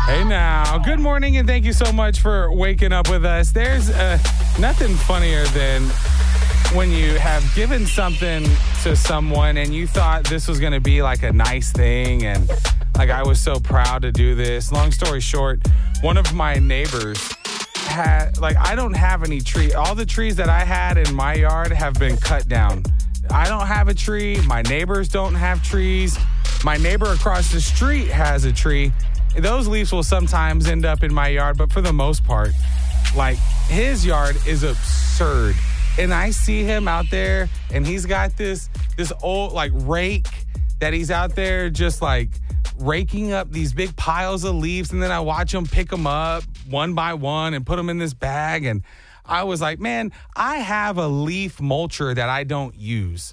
Hey now, good morning and thank you so much for waking up with us. There's nothing funnier than when you have given something to someone and you thought this was going to be like a nice thing and like I was so proud to do this. Long story short, one of my neighbors had, like, I don't have any tree. All the trees that I had in my yard have been cut down. I don't have a tree. My neighbors don't have trees. My neighbor across the street has a tree. Those leaves will sometimes end up in my yard, but for the most part, like, his yard is absurd. And I see him out there, and he's got this old, like, rake that he's out there just, like, raking up these big piles of leaves, and then I watch him pick them up one by one and put them in this bag, and I was like, man, I have a leaf mulcher that I don't use.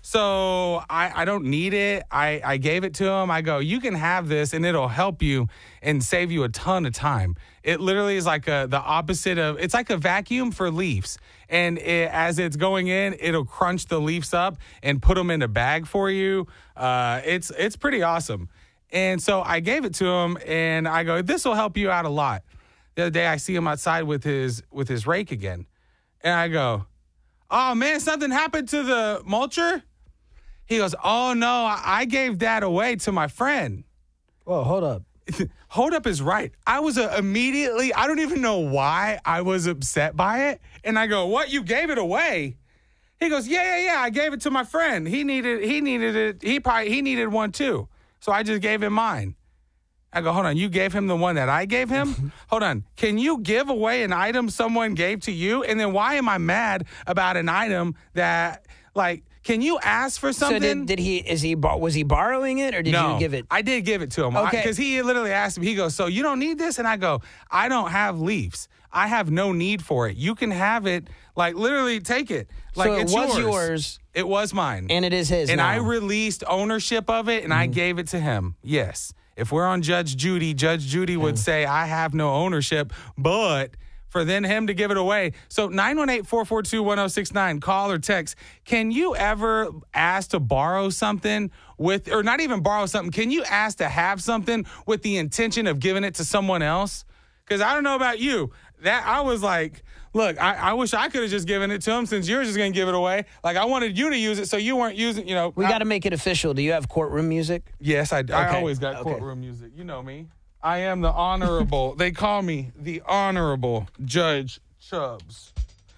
So I don't need it. I gave it to him. I go, you can have this and it'll help you and save you a ton of time. It literally is like the opposite of, it's like a vacuum for leaves. And as it's going in, it'll crunch the leaves up and put them in a bag for you. It's pretty awesome. And so I gave it to him and I go, this will help you out a lot. The other day I see him outside with his rake again. And I go, oh man, something happened to the mulcher? He goes, oh, no, I gave that away to my friend. Whoa, hold up. Hold up is right. I was immediately, I don't even know why I was upset by it. And I go, what, you gave it away? He goes, yeah, I gave it to my friend. He needed it. He needed one too. So I just gave him mine. I go, hold on, you gave him the one that I gave him? Hold on, can you give away an item someone gave to you? And then why am I mad about an item that, like, can you ask for something? So was he borrowing it or did you give it? I did give it to him. Okay. Because he literally asked me, he goes, so you don't need this? And I go, I don't have leaves. I have no need for it. You can have it, like, literally take it. Like, so it's was yours. It was mine. And it is his and now. I released ownership of it and I gave it to him. Yes. If we're on Judge Judy would say, I have no ownership, but for then him to give it away. So 918-442-1069, call or text. Can you ever ask to borrow something or not even borrow something, can you ask to have something with the intention of giving it to someone else? Because I don't know about you. That I was like, look, I wish I could have just given it to him since you're just going to give it away. Like, I wanted you to use it so you weren't using, We got to make it official. Do you have courtroom music? Yes, I do. Okay. I always got courtroom music. You know me. I am the honorable, they call me the Honorable Judge Chubbs.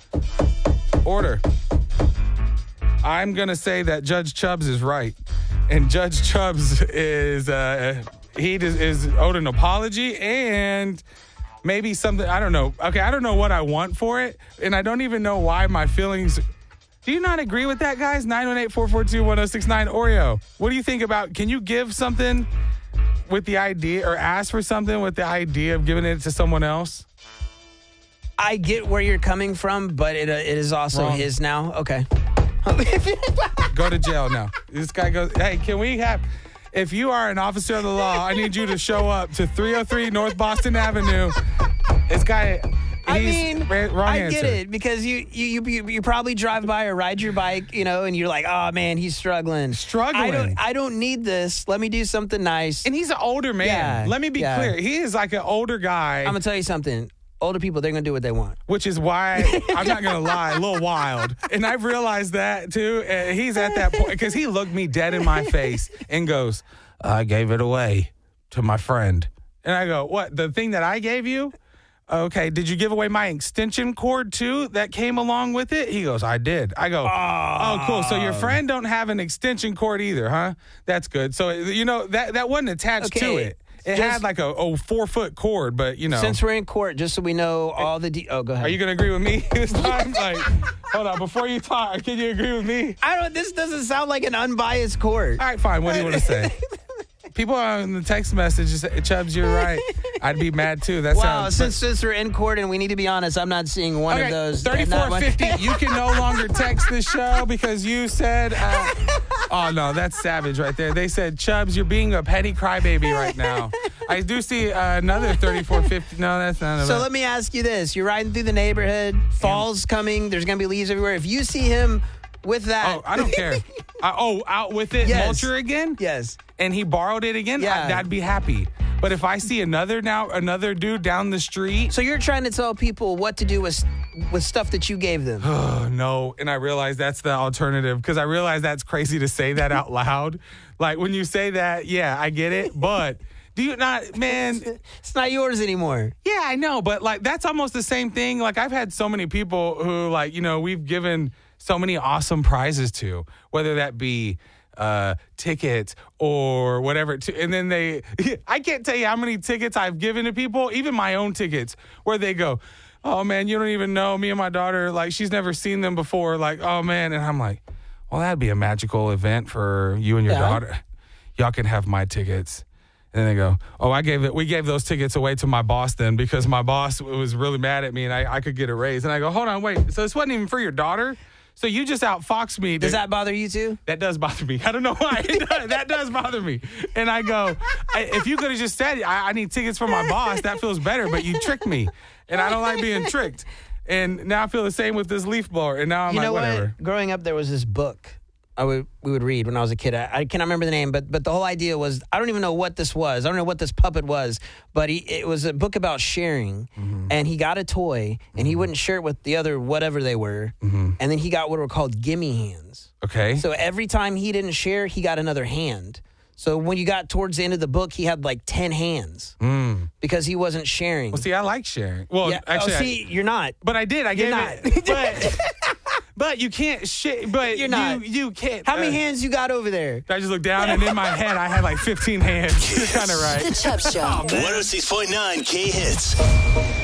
Order. I'm going to say that Judge Chubbs is right. And Judge Chubbs is owed an apology and maybe something, I don't know. Okay, I don't know what I want for it. And I don't even know why my feelings. Do you not agree with that, guys? 918-442-1069. Oreo, what do you think about, can you give something with the idea or ask for something with the idea of giving it to someone else? I get where you're coming from, but it is also Wrong. his now. Okay. Go to jail now. This guy goes, hey, can we have, if you are an officer of the law, I need you to show up to 303 North Boston Avenue. This guy, I answer. get it because you probably drive by or ride your bike, and you're like, oh man, he's struggling. I don't need this. Let me do something nice. And he's an older man. Yeah, Let me be clear. He is like an older guy. I'm gonna tell you something. Older people, they're going to do what they want. Which is why, I'm not going to lie, a little wild. And I've realized that, too. He's at that point, because he looked me dead in my face and goes, I gave it away to my friend. And I go, what, the thing that I gave you? Okay, did you give away my extension cord, too, that came along with it? He goes, I did. I go, oh cool. So your friend don't have an extension cord either, huh? That's good. So, that wasn't attached to it. It had like a 4-foot cord, but Since we're in court, just so we know all the go ahead. Are you going to agree with me this time? Like, hold on, before you talk, can you agree with me? This doesn't sound like an unbiased court. All right, fine. What do you want to say? People on the text message say, Chubbs, you're right. I'd be mad too. Since we're in court and we need to be honest, I'm not seeing one of those. 3450. You can no longer text this show because you said, oh no, that's savage right there. They said, Chubbs, you're being a petty crybaby right now. I do see another 3450. No, that's not. So let me ask you this: you're riding through the neighborhood, fall's coming. There's gonna be leaves everywhere. If you see him with that, I don't care. Out with it, Yes. mulcher again. Yes. And he borrowed it again. Yeah. I'd be happy. But if I see another dude down the street. So you're trying to tell people what to do with stuff that you gave them. No. And I realize that's the alternative because I realize that's crazy to say that out loud. Like when you say that, yeah, I get it. But do you not, man? It's not yours anymore. Yeah, I know. But like that's almost the same thing. Like I've had so many people who like, we've given so many awesome prizes to, whether that be tickets or whatever. And then I can't tell you how many tickets I've given to people, even my own tickets, where they go, oh, man, you don't even know. Me and my daughter, like, she's never seen them before. Like, oh, man. And I'm like, well, that'd be a magical event for you and your daughter. Y'all can have my tickets. And they go, oh, we gave those tickets away to my boss then because my boss was really mad at me and I could get a raise. And I go, hold on, wait. So this wasn't even for your daughter? So you just outfoxed me. Does that bother you too? That does bother me. I don't know why. That does bother me. And I go, if you could have just said, I need tickets for my boss, that feels better. But you tricked me. And I don't like being tricked. And now I feel the same with this leaf blower. And now I'm like, whatever. What? Growing up, there was this book we would read when I was a kid. I cannot remember the name, but the whole idea was, I don't even know what this was. I don't know what this puppet was, but it was a book about sharing. Mm-hmm. And he got a toy, and he wouldn't share it with the other whatever they were. Mm-hmm. And then he got what were called gimme hands. Okay. So every time he didn't share, he got another hand. So when you got towards the end of the book, he had like 10 hands because he wasn't sharing. Well, see, I like sharing. Well, yeah. actually, you're not. But I did. I gave it. But you can't share. But you're not. You can't. How many hands you got over there? I just looked down, and in my head, I had like 15 hands. You're kind of right. The Chubb Show. 106.9 K-Hits.